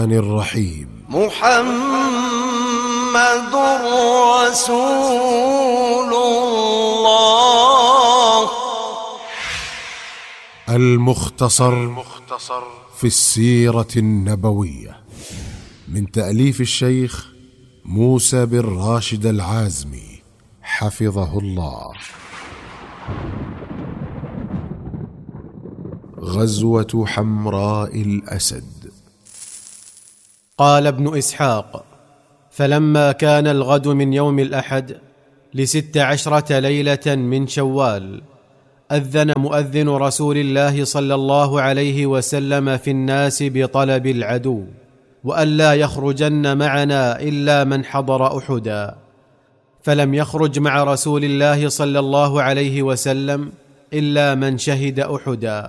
الرحمن الرحيم. محمد رسول الله. المختصر في السيرة النبوية، من تأليف الشيخ موسى بن راشد العازمي حفظه الله. غزوة حمراء الأسد. قال ابن إسحاق: فلما كان الغد من يوم الأحد ل16 ليلة من شوال، أذن مؤذن رسول الله صلى الله عليه وسلم في الناس بطلب العدو، وألا يخرجن معنا إلا من حضر أحدا، فلم يخرج مع رسول الله صلى الله عليه وسلم إلا من شهد أحدا.